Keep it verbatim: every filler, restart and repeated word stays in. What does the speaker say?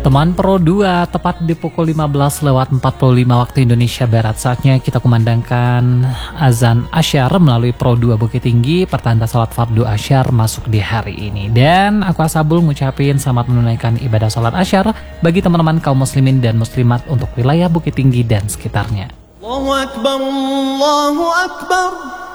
Teman Pro dua, tepat di pukul lima belas lewat empat puluh lima waktu Indonesia Barat, saatnya kita kumandangkan azan Asyar melalui Pro dua Bukit Tinggi, pertanda salat fardu Asyar masuk di hari ini. Dan aku Asabul ngucapin selamat menunaikan ibadah salat Asyar bagi teman-teman kaum muslimin dan muslimat untuk wilayah Bukit Tinggi dan sekitarnya. Allahu Akbar, Allahu Akbar.